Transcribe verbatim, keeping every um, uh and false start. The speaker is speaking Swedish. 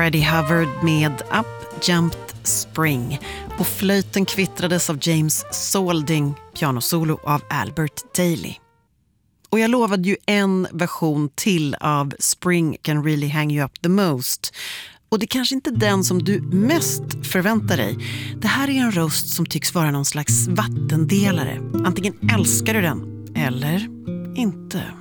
Freddie Hubbard med Up Jumped Spring och flöjten kvittrades av James Solding, pianosolo av Albert Daly. Och jag lovade ju en version till av Spring Can Really Hang You Up The Most. Och det är kanske inte den som du mest förväntar dig. Det här är en röst som tycks vara någon slags vattendelare. Antingen älskar du den eller inte.